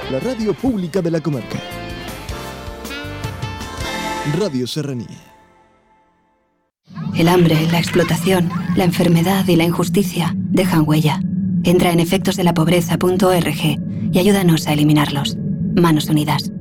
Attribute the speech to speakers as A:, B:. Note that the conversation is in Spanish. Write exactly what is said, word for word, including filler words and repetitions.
A: la radio pública de la comarca. Radio Serranía.
B: El hambre, la explotación, la enfermedad y la injusticia dejan huella. Entra en efectos de la pobreza punto org y ayúdanos a eliminarlos. Manos Unidas.